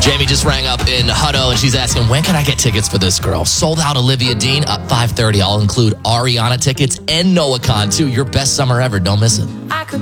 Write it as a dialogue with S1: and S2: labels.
S1: Jamie just rang up in Hutto, and she's asking, when can I get tickets for this girl? Sold out Olivia Dean at 5:30. I'll include Ariana tickets and NoahCon, too. Your best summer ever. Don't miss it.